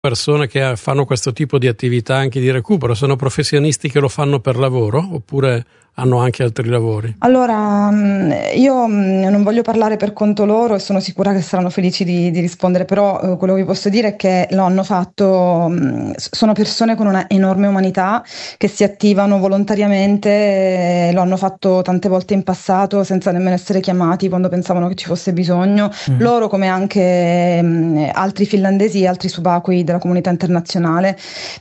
persone che fanno questo tipo di attività anche di recupero? Sono professionisti che lo fanno per lavoro oppure hanno anche altri lavori? Allora, io non voglio parlare per conto loro e sono sicura che saranno felici di rispondere, però quello che vi posso dire è che lo hanno fatto, sono persone con una enorme umanità che si attivano volontariamente, lo hanno fatto tante volte in passato senza nemmeno essere chiamati quando pensavano che ci fosse bisogno. Loro, come anche altri finlandesi e altri subacquei della comunità internazionale.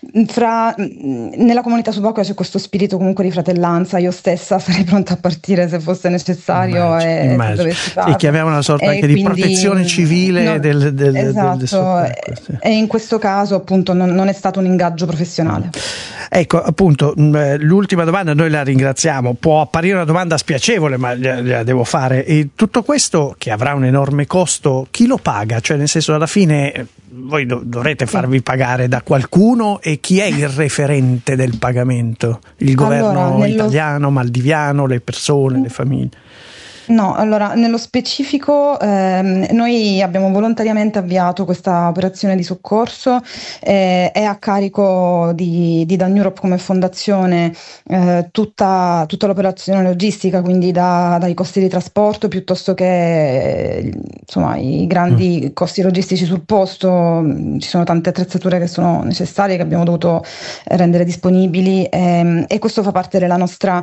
Nella comunità subacquea c'è questo spirito comunque di fratellanza. Io stessa sarei pronta a partire se fosse necessario e dovessi farlo. E che aveva una sorta anche di protezione civile del soccorso, sì. E in questo caso appunto non è stato un ingaggio professionale. Ecco, appunto, l'ultima domanda, noi la ringraziamo, può apparire una domanda spiacevole ma la devo fare, e tutto questo che avrà un enorme costo, chi lo paga? Cioè, nel senso, alla fine voi dovrete farvi pagare da qualcuno, e chi è il referente del pagamento? Il governo italiano, maldiviano, le persone, le famiglie? No, allora, nello specifico noi abbiamo volontariamente avviato questa operazione di soccorso, è a carico di Dan Europe come fondazione tutta l'operazione logistica, quindi dai costi di trasporto piuttosto che insomma i grandi costi logistici sul posto. Ci sono tante attrezzature che sono necessarie, che abbiamo dovuto rendere disponibili, e questo fa parte della nostra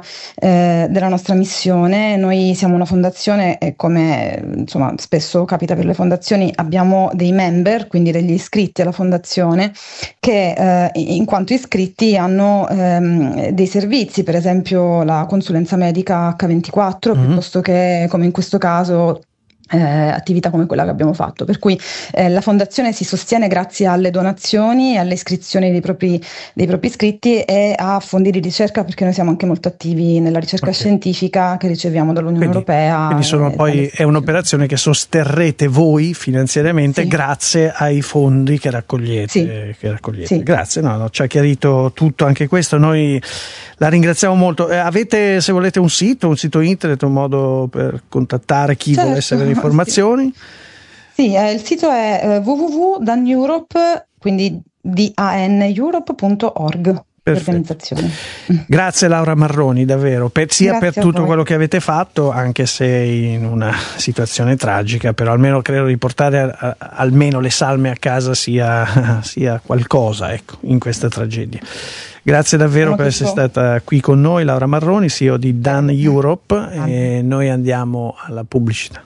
missione. Noi siamo una fondazione e, come insomma spesso capita per le fondazioni, abbiamo dei member, quindi degli iscritti alla fondazione, che in quanto iscritti hanno dei servizi, per esempio la consulenza medica H24, piuttosto che, come in questo caso, attività come quella che abbiamo fatto, per cui la fondazione si sostiene grazie alle donazioni, alle iscrizioni dei propri iscritti e a fondi di ricerca, perché noi siamo anche molto attivi nella ricerca scientifica che riceviamo dall'Unione Europea. Quindi è un'operazione che sosterrete voi finanziariamente, grazie ai fondi che raccogliete. Sì. Grazie, ci ha chiarito tutto anche questo, noi la ringraziamo molto. Avete, se volete, un sito internet, un modo per contattare chi volesse avere informazioni? Sì, il sito è www.daneurope, quindi daneurope.org. Organizzazione. Grazie Laura Marroni, davvero, per tutto quello che avete fatto, anche se in una situazione tragica, però almeno credo di portare almeno le salme a casa sia qualcosa, ecco, in questa tragedia. Grazie davvero per essere stata qui con noi, Laura Marroni, CEO di Dan Europe, e noi andiamo alla pubblicità.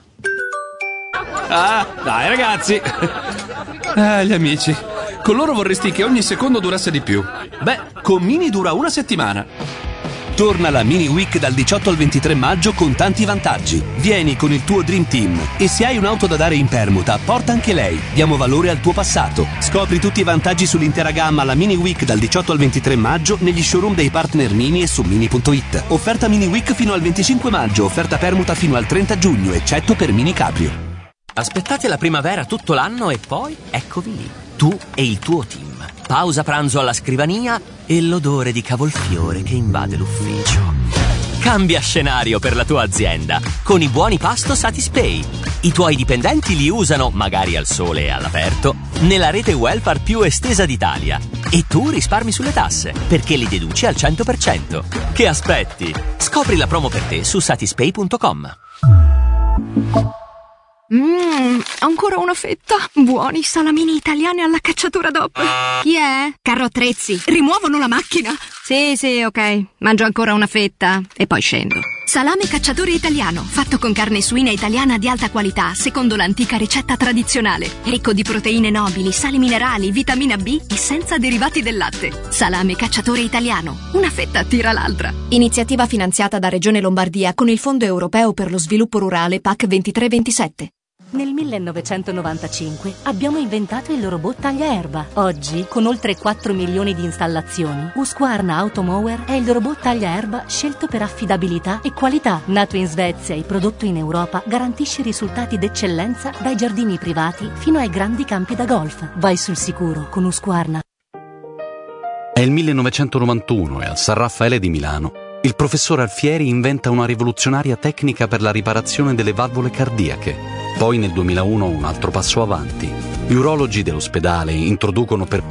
Dai ragazzi, gli amici, con loro vorresti che ogni secondo durasse di più. Beh, con Mini dura una settimana. Torna la Mini Week dal 18 al 23 maggio con tanti vantaggi. Vieni con il tuo Dream Team e se hai un'auto da dare in permuta, porta anche lei. Diamo valore al tuo passato. Scopri tutti i vantaggi sull'intera gamma alla Mini Week dal 18 al 23 maggio negli showroom dei partner Mini e su Mini.it. Offerta Mini Week fino al 25 maggio, offerta permuta fino al 30 giugno, eccetto per Mini Cabrio. Aspettate la primavera tutto l'anno e poi eccovi lì, tu e il tuo team. Pausa pranzo alla scrivania e l'odore di cavolfiore che invade l'ufficio. Cambia scenario per la tua azienda con i buoni pasto Satispay. I tuoi dipendenti li usano, magari al sole e all'aperto, nella rete welfare più estesa d'Italia. E tu risparmi sulle tasse, perché li deduci al 100%. Che aspetti? Scopri la promo per te su satispay.com. Ancora una fetta. Buoni salamini italiani alla cacciatura DOP. Chi è? Carro Attrezzi. Rimuovono la macchina? Sì, ok. Mangio ancora una fetta e poi scendo. Salame cacciatore italiano, fatto con carne suina italiana di alta qualità, secondo l'antica ricetta tradizionale. Ricco di proteine nobili, sali minerali, vitamina B e senza derivati del latte. Salame cacciatore italiano. Una fetta tira l'altra. Iniziativa finanziata da Regione Lombardia con il Fondo Europeo per lo Sviluppo Rurale PAC 23-27. Nel 1995 abbiamo inventato il robot tagliaerba. Oggi, con oltre 4 milioni di installazioni, Husqvarna Automower è il robot tagliaerba scelto per affidabilità e qualità. Nato in Svezia e prodotto in Europa, garantisce risultati d'eccellenza dai giardini privati fino ai grandi campi da golf. Vai sul sicuro con Husqvarna. È il 1991 e al San Raffaele di Milano il professor Alfieri inventa una rivoluzionaria tecnica per la riparazione delle valvole cardiache. Poi nel 2001 un altro passo avanti. Gli urologi dell'ospedale introducono per